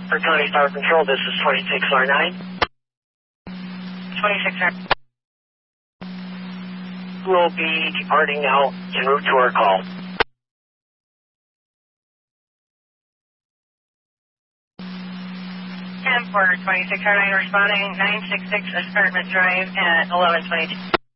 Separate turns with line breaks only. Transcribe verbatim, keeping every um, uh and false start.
For County Fire Control, this is twenty-six R nine.
twenty-six R nine.
We'll be departing now en route to our call.
ten for twenty-six R nine responding, nine six six Escarpment Drive at eleven twenty-two.